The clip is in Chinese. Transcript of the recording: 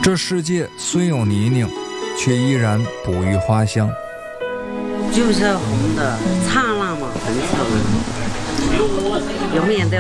这世界虽有泥泞，却依然不郁花香。 就是红的灿烂嘛，红色的，永远都